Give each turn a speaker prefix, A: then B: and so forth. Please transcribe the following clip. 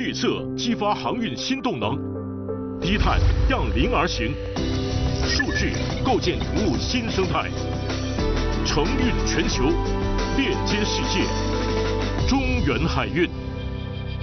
A: 预测激发航运新动能，低碳向零而行，数据构建服务新生态，承运全球，链接世界，中原海运。